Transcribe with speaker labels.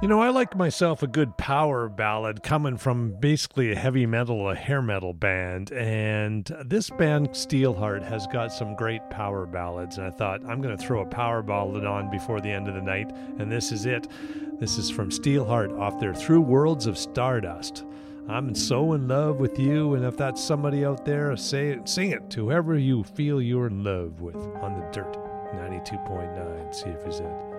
Speaker 1: You know, I like myself a good power ballad coming from basically a heavy metal, a hair metal band. And this band, Steelheart, has got some great power ballads. And I thought, I'm going to throw a power ballad on before the end of the night. And this is it. This is from Steelheart off their Through Worlds of Stardust. I'm so in love with you. And if that's somebody out there, say it, sing it to whoever you feel you're in love with on the Dirt 92.9 CFZ.